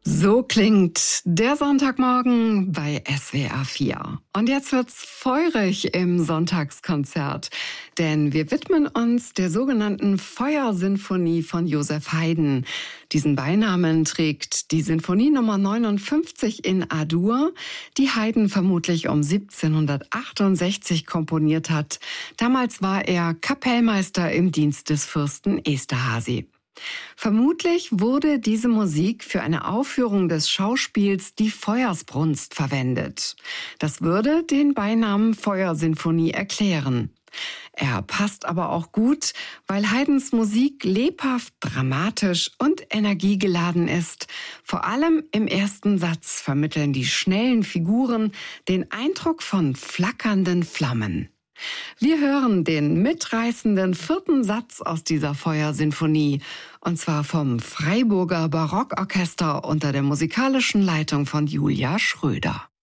So klingt der Sonntagmorgen bei SWR 4. Und jetzt wird's feurig im Sonntagskonzert, denn wir widmen uns der sogenannten Feuersinfonie von Joseph Haydn. Diesen Beinamen trägt die Sinfonie Nummer 59 in A-Dur, die Haydn vermutlich um 1768 komponiert hat. Damals war er Kapellmeister im Dienst des Fürsten Esterhazy. Vermutlich wurde diese Musik für eine Aufführung des Schauspiels Die Feuersbrunst verwendet. Das würde den Beinamen Feuersinfonie erklären. Er passt aber auch gut, weil Haydns Musik lebhaft, dramatisch und energiegeladen ist. Vor allem im ersten Satz vermitteln die schnellen Figuren den Eindruck von flackernden Flammen. Wir hören den mitreißenden 4. Satz aus dieser Feuersinfonie, und zwar vom Freiburger Barockorchester unter der musikalischen Leitung von Julia Schröder.